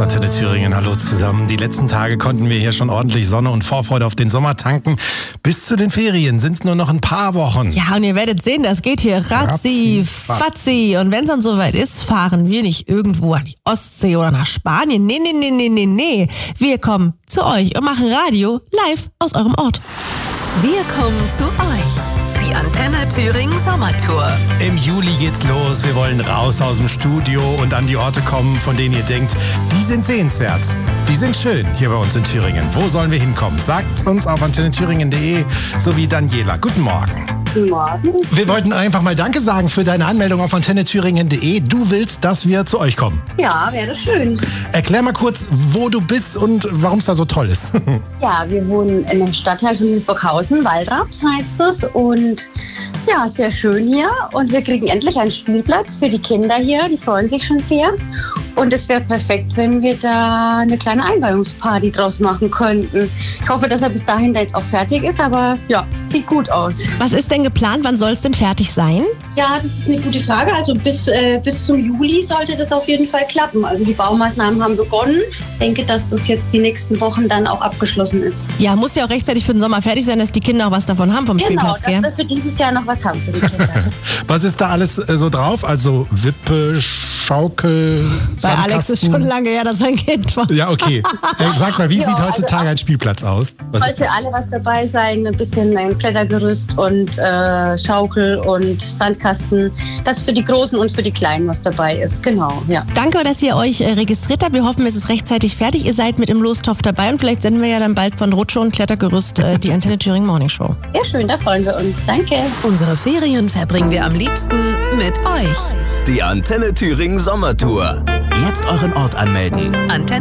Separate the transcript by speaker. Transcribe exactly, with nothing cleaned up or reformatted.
Speaker 1: zu Antenne Thüringen. Hallo zusammen. Die letzten Tage konnten wir hier schon ordentlich Sonne und Vorfreude auf den Sommer tanken. Bis zu den Ferien sind es nur noch ein paar Wochen.
Speaker 2: Ja, und ihr werdet sehen, das geht hier ratzi, fatzi. Und wenn es dann soweit ist, fahren wir nicht irgendwo an die Ostsee oder nach Spanien. Nee, nee, nee, nee, nee, nee. Wir kommen zu euch und machen Radio live aus eurem Ort.
Speaker 3: Wir kommen zu euch. Die Antenne Thüringen Sommertour.
Speaker 1: Im Juli geht's los. Wir wollen raus aus dem Studio und an die Orte kommen, von denen ihr denkt, die sind sehenswert. Die sind schön hier bei uns in Thüringen. Wo sollen wir hinkommen? Sagt uns auf antenne thüringen punkt de sowie Daniela. Guten Morgen.
Speaker 4: Guten Morgen.
Speaker 1: Wir wollten einfach mal Danke sagen für deine Anmeldung auf antenne thüringen punkt de. Du willst, dass wir zu euch kommen.
Speaker 4: Ja, wäre schön.
Speaker 1: Erklär mal kurz, wo du bist und warum es da so toll ist.
Speaker 4: Ja, wir wohnen in einem Stadtteil von Burghausen, Waldraps heißt es. Und ja, sehr schön hier. Und wir kriegen endlich einen Spielplatz für die Kinder hier. Die freuen sich schon sehr. Und es wäre perfekt, wenn wir da eine kleine Einweihungsparty draus machen könnten. Ich hoffe, dass er bis dahin da jetzt auch fertig ist, aber ja, sieht gut aus.
Speaker 2: Was ist denn geplant? Wann soll es denn fertig sein?
Speaker 4: Ja, das ist eine gute Frage. Also bis, äh, bis zum Juli sollte das auf jeden Fall klappen. Also die Baumaßnahmen haben begonnen. Ich denke, dass das jetzt die nächsten Wochen dann auch abgeschlossen ist.
Speaker 2: Ja, muss ja auch rechtzeitig für den Sommer fertig sein, dass die Kinder auch was davon haben vom
Speaker 4: Genau,
Speaker 2: Spielplatz,
Speaker 4: dass
Speaker 2: gell?
Speaker 4: wir für dieses Jahr noch was haben für die Kinder.
Speaker 1: Was ist da alles äh, so drauf? Also Wippe, Schaukel,
Speaker 2: Bei
Speaker 1: Sandkasten?
Speaker 2: Alex ist schon lange her, dass er ein Kind war.
Speaker 1: Ja, okay. Äh, sag mal, wie
Speaker 4: Ja,
Speaker 1: sieht
Speaker 4: also
Speaker 1: heutzutage ein Spielplatz aus? Was ist
Speaker 4: Sollte alle was dabei sein, ein bisschen ein Klettergerüst und äh, Schaukel und Sandkasten. Das für die Großen und für die Kleinen was dabei ist, genau, ja.
Speaker 2: Danke, dass ihr euch äh, registriert habt. Wir hoffen, es ist rechtzeitig fertig. Ihr seid mit im Lostopf dabei und vielleicht senden wir ja dann bald von Rutsche und Klettergerüst äh, die Antenne Thüringen Morning Show.
Speaker 4: Sehr schön, da freuen wir uns. Danke.
Speaker 3: Unsere Ferien verbringen wir am liebsten mit euch.
Speaker 5: Die Antenne Thüringen Sommertour. Jetzt euren Ort anmelden.
Speaker 3: Antenne